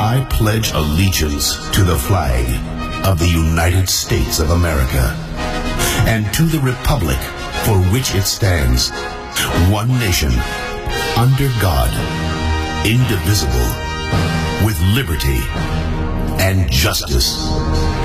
I pledge allegiance to the flag of the United States of America and to the republic for which it stands, one nation, under God, indivisible, with liberty and justice